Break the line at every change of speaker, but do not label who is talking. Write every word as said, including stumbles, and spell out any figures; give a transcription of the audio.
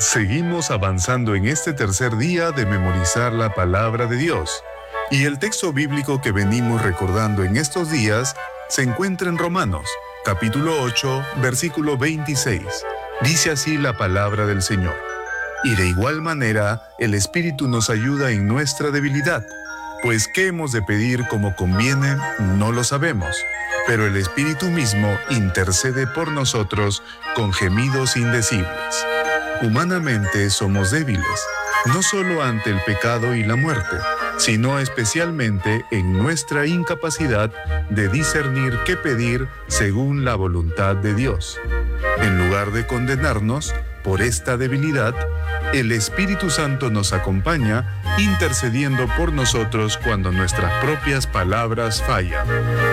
Seguimos avanzando en este tercer día de memorizar la palabra de Dios. Y el texto bíblico que venimos recordando en estos días se encuentra en Romanos, capítulo ocho, versículo veintiséis. Dice así la palabra del Señor. Y de igual manera, el Espíritu nos ayuda en nuestra debilidad, pues qué hemos de pedir como conviene, no lo sabemos, pero el Espíritu mismo intercede por nosotros con gemidos indecibles. Humanamente somos débiles, no solo ante el pecado y la muerte, sino especialmente en nuestra incapacidad de discernir qué pedir según la voluntad de Dios. En lugar de condenarnos por esta debilidad, el Espíritu Santo nos acompaña intercediendo por nosotros cuando nuestras propias palabras fallan.